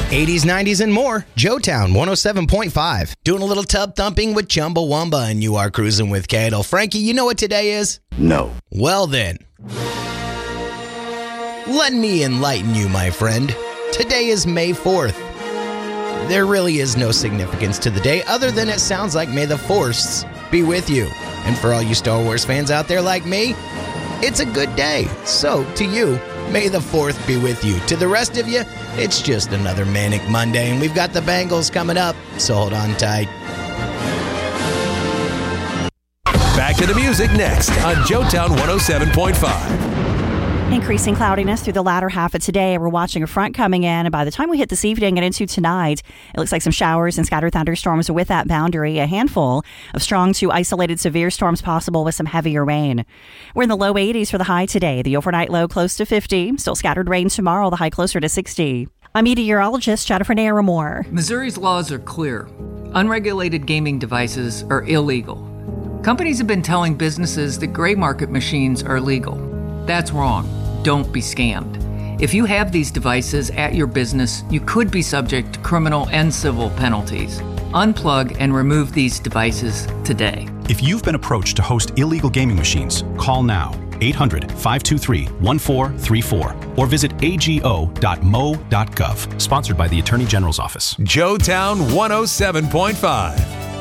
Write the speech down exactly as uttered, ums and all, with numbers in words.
eighties, nineties, and more. Joetown one oh seven point five. Doing a little tub thumping with Chumbawamba, and you are cruising with Cadle. Frankie, you know what today is? No. Well then, let me enlighten you, my friend. Today is May fourth. There really is no significance to the day other than it sounds like May the Force be with you. And for all you Star Wars fans out there like me, it's a good day. So, to you, May the fourth be with you. To the rest of you, it's just another Manic Monday, and we've got the Bengals coming up, so hold on tight. Back to the music next on Joetown one oh seven point five. Increasing cloudiness through the latter half of today. We're watching a front coming in, and by the time we hit this evening and into tonight, it looks like some showers and scattered thunderstorms with that boundary. A handful of strong to isolated severe storms possible with some heavier rain. We're in the low eighties for the high today. The overnight low close to fifty. Still scattered rain tomorrow, the high closer to sixty. I'm meteorologist Jennifer Naramore. Missouri's laws are clear. Unregulated gaming devices are illegal. Companies have been telling businesses that gray market machines are legal. That's wrong. Don't be scammed. If you have these devices at your business, you could be subject to criminal and civil penalties. Unplug and remove these devices today. If you've been approached to host illegal gaming machines, call now. eight hundred, five two three, one four three four or visit a g o dot m o dot gov. Sponsored by the Attorney General's Office. Joetown one oh seven point five.